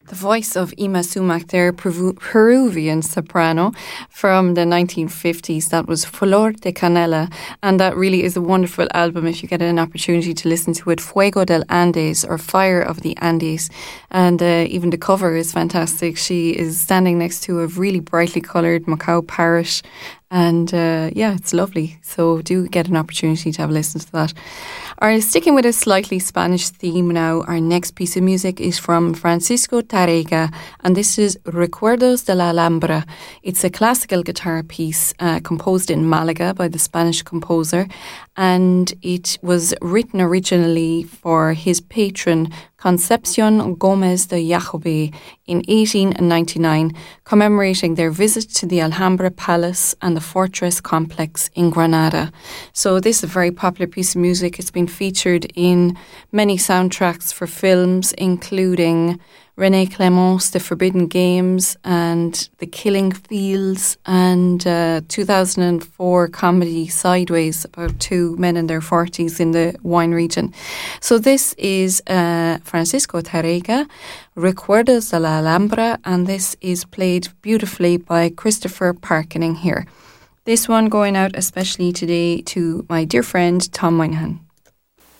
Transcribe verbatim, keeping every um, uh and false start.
The voice of Ima Sumac there, Peruvian soprano from the nineteen fifties. That was Flor de Canela, and that really is a wonderful album if you get an opportunity to listen to it. Fuego del Andes, or Fire of the Andes, and uh, even the cover is fantastic. She is standing next to a really brightly coloured Macau parrot, and uh, yeah, it's lovely. So do get an opportunity to have a listen to that. Our, sticking with a slightly Spanish theme now, our next piece of music is from Francisco Tárrega, and this is Recuerdos de la Alhambra. It's a classical guitar piece uh, composed in Malaga by the Spanish composer, and it was written originally for his patron Concepción Gómez de Yacobe in eighteen ninety-nine, commemorating their visit to the Alhambra Palace and the fortress complex in Granada. So this is a very popular piece of music. It's been featured in many soundtracks for films, including René Clément's The Forbidden Games and The Killing Fields, and uh, two thousand four comedy Sideways, about two men in their forties in the wine region. So this is uh, Francisco Tárrega, Recuerdos de la Alhambra, and this is played beautifully by Christopher Parkening here. This one going out especially today to my dear friend Tom Moynihan.